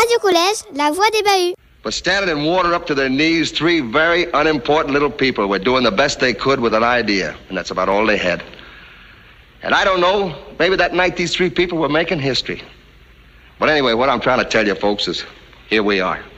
Radio Collège, la voix des bahuts. But standing in water up to their knees, three very unimportant little people were doing the best they could with an idea, and that's about all they had. And I don't know, maybe that night these three people were making history. But anyway, what I'm trying to tell you folks is, here we are.